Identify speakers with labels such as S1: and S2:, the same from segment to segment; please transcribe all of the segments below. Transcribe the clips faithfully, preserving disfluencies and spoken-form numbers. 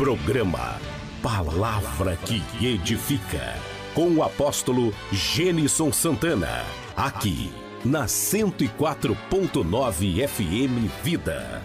S1: Programa Palavra que Edifica, com o apóstolo Gênison Santana, aqui na cento e quatro ponto nove F M Vida.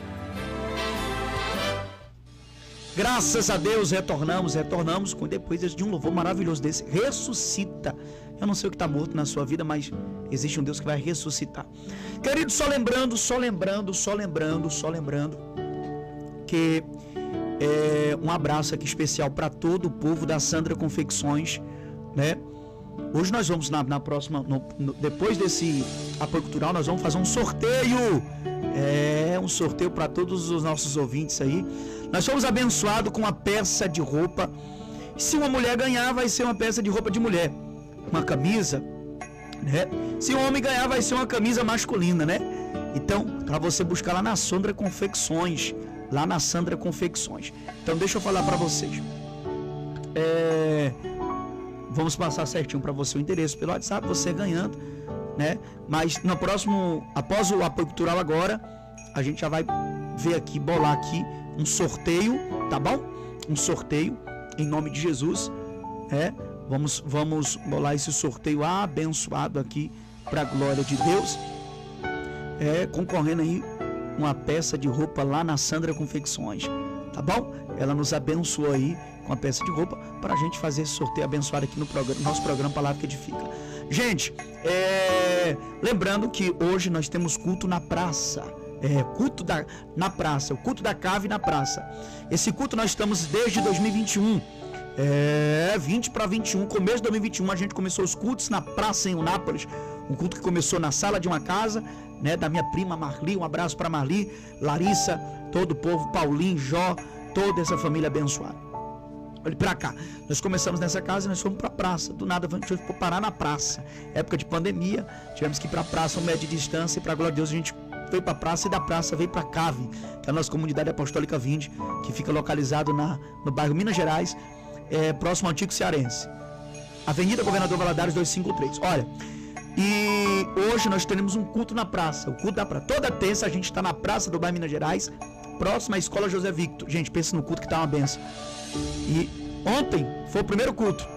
S2: Graças a Deus, retornamos, retornamos com depois de um louvor maravilhoso desse. Ressuscita. Eu não sei o que está morto na sua vida, mas existe um Deus que vai ressuscitar. Querido, só lembrando, só lembrando, só lembrando, só lembrando que é, um abraço aqui especial para todo o povo da Sandra Confecções, né? Hoje nós vamos na, na próxima, no, no, depois desse apoio cultural, nós vamos fazer um sorteio. É, um sorteio para todos os nossos ouvintes aí. Nós fomos abençoados com uma peça de roupa. Se uma mulher ganhar, vai ser uma peça de roupa de mulher, uma camisa, né? Se um homem ganhar, vai ser uma camisa masculina, né? Então, para você buscar lá na Sandra Confecções, lá na Sandra Confecções. Então, deixa eu falar para vocês. É... Vamos passar certinho para você o endereço pelo WhatsApp, você ganhando, né? Mas no próximo, após o apoio cultural agora, a gente já vai ver aqui, bolar aqui um sorteio, tá bom? Um sorteio em nome de Jesus, é? Vamos, vamos bolar esse sorteio abençoado aqui para a glória de Deus, é, concorrendo aí uma peça de roupa lá na Sandra Confecções, tá bom? Ela nos abençoou aí com a peça de roupa para a gente fazer esse sorteio abençoado aqui no programa, nosso programa Palavra que Edifica. Gente, é, lembrando que hoje nós temos culto na praça, é, culto da, na praça, o culto da cave na praça. Esse culto nós estamos desde dois mil e vinte e um, é, vinte para vinte e um, começo de dois mil e vinte e um a gente começou os cultos na praça em Unápolis, um culto que começou na sala de uma casa, né, da minha prima Marli, um abraço para Marli, Larissa, todo o povo, Paulinho, Jó, toda essa família abençoada. Olha pra cá, nós começamos nessa casa e nós fomos pra praça, do nada a gente foi parar na praça, época de pandemia, tivemos que ir pra praça, um metro de distância, e pra glória de Deus a gente veio pra praça, e da praça veio pra Cave, que é a nossa comunidade apostólica Vinde, que fica localizado na, no bairro Minas Gerais, é, próximo ao Antigo Cearense, Avenida Governador Valadares duzentos e cinquenta e três. Olha, e hoje nós teremos um culto na praça, o culto da praça, toda terça a gente está na praça do bairro Minas Gerais, próximo à Escola José Victor. Gente, pensa no culto que tá uma benção. E ontem foi o primeiro culto.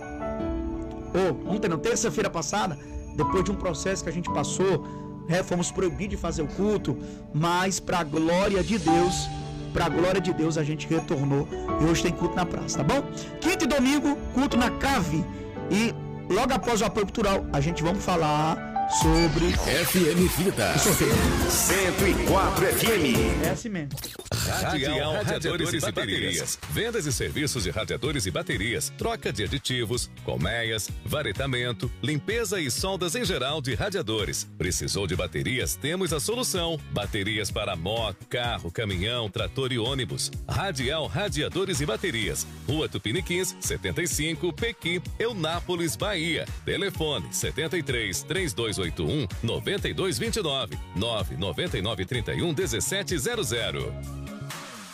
S2: Ou ontem, não, terça-feira passada, depois de um processo que a gente passou, né, fomos proibidos de fazer o culto, mas para a glória de Deus, para a glória de Deus a gente retornou e hoje tem culto na praça, tá bom? Quinta e domingo, culto na Cave. E logo após o apoio cultural, a gente vamos falar sobre
S1: F M Vida cento e quatro F M.
S2: É assim mesmo.
S3: Radial Radiadores e Baterias. Vendas e serviços de radiadores e baterias, troca de aditivos, colmeias, varetamento, limpeza e soldas em geral de radiadores. Precisou de baterias? Temos a solução. Baterias para moto, carro, caminhão, trator e ônibus. Radial Radiadores e Baterias. Rua Tupiniquins, setenta e cinco, Pequi, Eunápolis, Bahia. Telefone setenta e três, três dois oito um, nove dois dois nove, nove nove nove, trinta e um, dezessete zero zero.